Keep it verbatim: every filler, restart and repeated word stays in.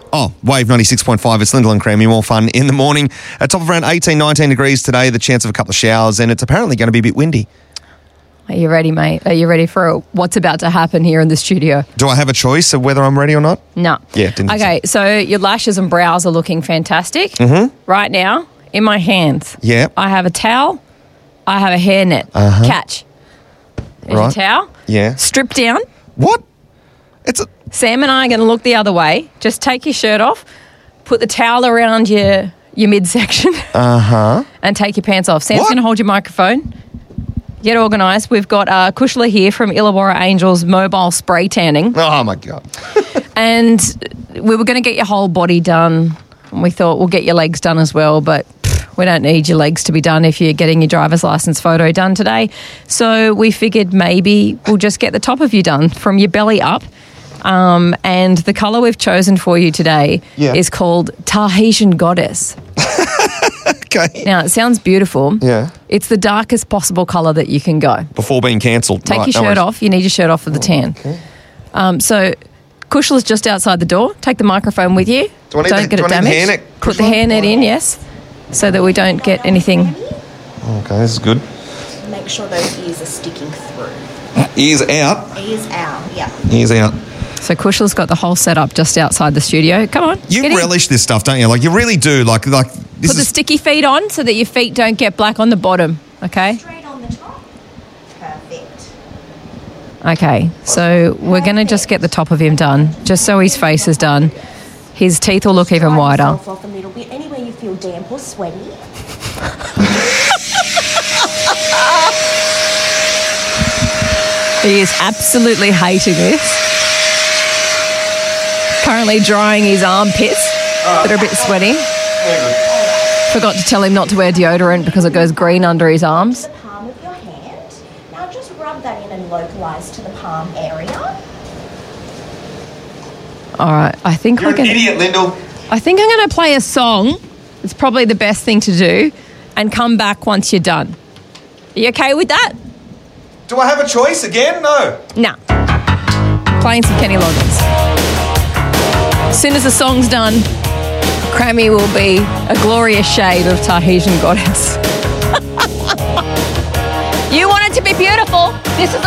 Oh, Wave ninety-six point five. It's Lyndall and Crammy. More fun in the morning. At top of around eighteen, nineteen degrees today, the chance of a couple of showers, and it's apparently going to be a bit windy. Are you ready, mate? Are you ready for what's about to happen here in the studio? Do I have a choice of whether I'm ready or not? No. Yeah, didn't Okay, so your lashes and brows are looking fantastic. Mm-hmm. Right now, in my hands, Yeah. I have a towel. I have a hairnet. Uh-huh. Catch. There's Right. your towel. Yeah. Strip down. What? It's a... Sam and I are going to look the other way. Just take your shirt off, put the towel around your your midsection, Uh-huh. and take your pants off. Sam's What? going to hold your microphone. Get organised. We've got uh, Kushla here from Illawarra Angels Mobile Spray Tanning. Oh, my God. And we were going to get your whole body done. And we thought we'll get your legs done as well, but pff, we don't need your legs to be done if you're getting your driver's license photo done today. So we figured maybe we'll just get the top of you done from your belly up. Um, and the colour we've chosen for you today Yeah. is called Tahitian Goddess. Okay. Now, it sounds beautiful. Yeah. It's the darkest possible colour that you can go. Before being cancelled. Take Right, your no shirt worries. off. You need your shirt off for the tan. Okay. Um, so, Kushla's just outside the door. Take the microphone with you. Do I need don't the- get do it I need the damaged. hairnet, Put the Kushla? hairnet in, yes, so that we don't get anything. Okay, this is good. Make sure those ears are sticking through. Ears out. Ears out, yeah. Ears out. So Kushla's got the whole setup just outside the studio. Come on, You get in. relish this stuff, don't you? Like, you really do. Like, like this Put the is... sticky feet on so that your feet don't get black on the bottom. Okay. Straight on the top. Perfect. Okay. So we're going to just get the top of him done, just so his face is done. His teeth will look even Dry wider. yourself off a little bit. Anywhere you feel damp or sweaty. He is absolutely hating this. Currently drying his armpits that are a bit sweaty. Forgot to tell him not to wear deodorant because it goes green under his arms. The palm of your hand. Now just rub that in and localise to the palm area. All right, I think You're we're an going. idiot, Lyndall. I think I'm going to play a song. It's probably the best thing to do, and come back once you're done. Are you okay with that? Do I have a choice again? No. Nah. Playing some Kenny Loggins. As soon as the song's done, Crammy will be a glorious shade of Tahitian Goddess. You want it to be beautiful. This is